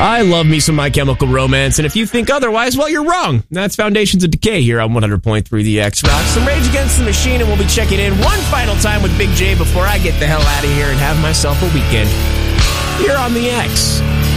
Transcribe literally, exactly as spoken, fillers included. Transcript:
I love me some My Chemical Romance, and if you think otherwise, well, you're wrong. That's Foundations of Decay here on one hundred point three The X Rocks. Some Rage Against the Machine, and we'll be checking in one final time with Big J before I get the hell out of here and have myself a weekend here on The X.